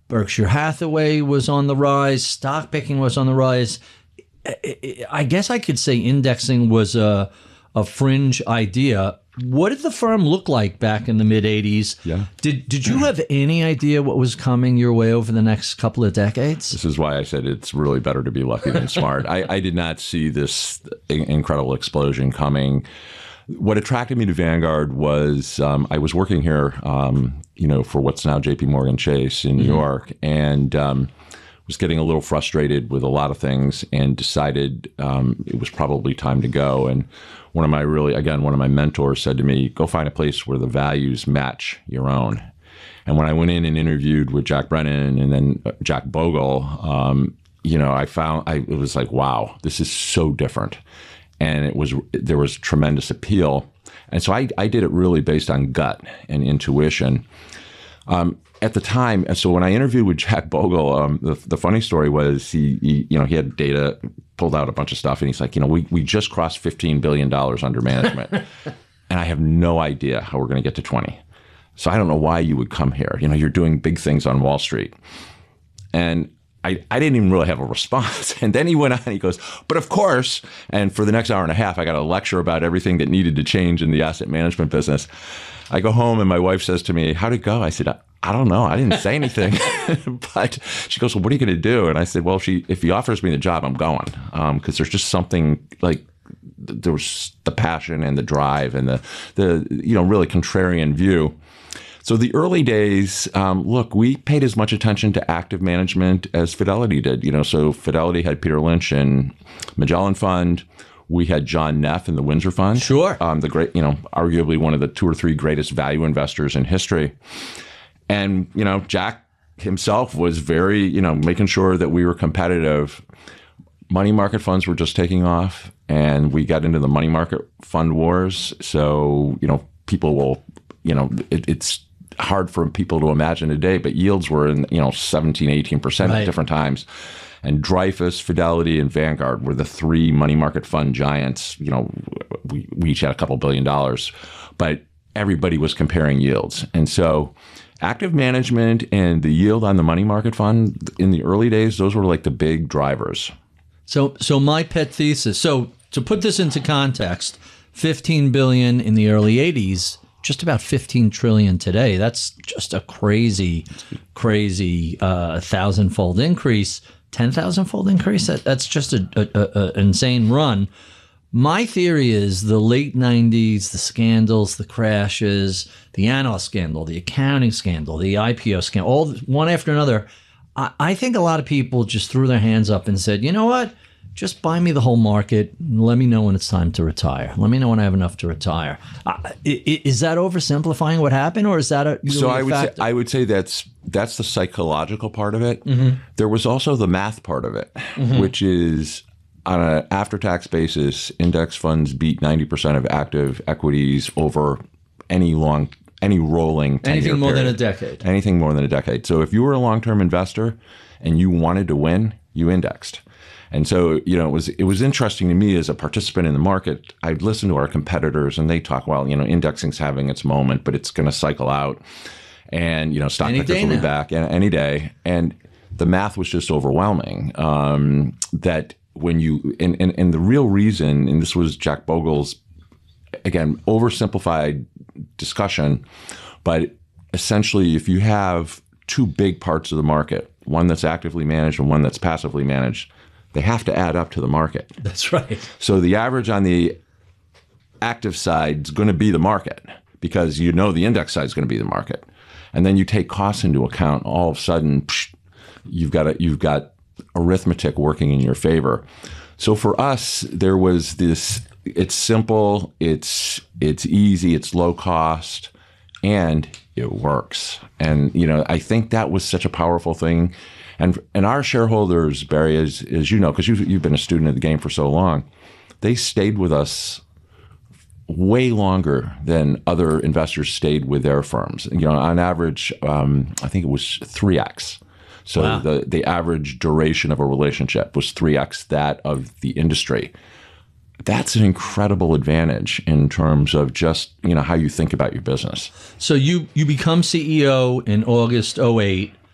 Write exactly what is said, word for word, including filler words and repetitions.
Berkshire Hathaway was on the rise. Stock picking was on the rise. I guess I could say indexing was a, a fringe idea. What did the firm look like back in the mid eighties? Yeah. Did Did you have any idea what was coming your way over the next couple of decades? This is why I said it's really better to be lucky than smart. I, I did not see this incredible explosion coming. What attracted me to Vanguard was um, I was working here, um, you know, for what's now J P Morgan Chase in New mm-hmm. York, and um, was getting a little frustrated with a lot of things, and decided um, it was probably time to go. And one of my really, again, one of my mentors said to me, "Go find a place where the values match your own." And when I went in and interviewed with Jack Brennan and then Jack Bogle, um, you know, I found I, it was like, wow, this is so different. And it was there was tremendous appeal. And so I, I did it really based on gut and intuition. Um, at the time, and so when I interviewed with Jack Bogle, um, the, the funny story was he, he, you know, he had data, pulled out a bunch of stuff, and he's like, you know, we, we just crossed fifteen billion dollars under management. And I have no idea how we're going to get to twenty. So I don't know why you would come here. You know, you're doing big things on Wall Street. And I, I didn't even really have a response. And then he went on and he goes, but of course, and for the next hour and a half, I got a lecture about everything that needed to change in the asset management business. I go home and my wife says to me, how'd it go? I said, I, I don't know. I didn't say anything. But she goes, well, what are you going to do? And I said, well, if, she, if he offers me the job, I'm going. Um, because there's just something like, there was the passion and the drive and the, the you know, really contrarian view. So the early days, um, look, we paid as much attention to active management as Fidelity did. You know, so Fidelity had Peter Lynch and Magellan Fund. We had John Neff in the Windsor Fund. Sure. Um, the great, you know, arguably one of the two or three greatest value investors in history. And, you know, Jack himself was very, you know, making sure that we were competitive. Money market funds were just taking off, and we got into the money market fund wars. So, you know, people will, you know, it, it's hard for people to imagine today, but yields were in, you know, seventeen, eighteen percent right. at different times. And Dreyfus, Fidelity, and Vanguard were the three money market fund giants. You know, we, we each had a couple billion dollars, but everybody was comparing yields. And so active management and the yield on the money market fund in the early days, those were like the big drivers. So, so my pet thesis, so to put this into context, fifteen billion in the early eighties, just about fifteen trillion today. That's just a crazy, crazy uh, thousand-fold increase, ten thousand-fold increase. That, that's just an a, a, a insane run. My theory is the late nineties, the scandals, the crashes, the analyst scandal, the accounting scandal, the I P O scandal, all one after another. I, I think a lot of people just threw their hands up and said, you know what? Just buy me the whole market. Let me know when it's time to retire. Let me know when I have enough to retire. Uh, is that oversimplifying what happened, or is that a really so? I a would say, factor? I would say that's that's the psychological part of it. Mm-hmm. There was also the math part of it, mm-hmm. which is on an after-tax basis, index funds beat ninety percent of active equities over any long, any rolling ten-year anything more period. than a decade. Anything more than a decade. So if you were a long-term investor and you wanted to win, you indexed. And so, you know, it was it was interesting to me as a participant in the market. I'd listen to our competitors and they talk, well, you know, indexing's having its moment, but it's going to cycle out. And, you know, stock Any pickers day will be now. back any day. And the math was just overwhelming. Um, that when you, and, and, and the real reason, and this was Jack Bogle's, again, oversimplified discussion, but essentially if you have two big parts of the market, one that's actively managed and one that's passively managed, they have to add up to the market. That's right. So the average on the active side is going to be the market because you know the index side is going to be the market. And then you take costs into account, all of a sudden, psh, you've got a, you've got arithmetic working in your favor. So for us, there was this, it's simple, it's it's easy, it's low cost, and it works. And, you know, I think that was such a powerful thing. And and our shareholders, Barry, as, as you know, because you've, you've been a student of the game for so long, they stayed with us way longer than other investors stayed with their firms. You know, on average, um, I think it was three X. So wow. the, the average duration of a relationship was three X that of the industry. That's an incredible advantage in terms of just, you know, how you think about your business. So you, you become C E O in August oh eight.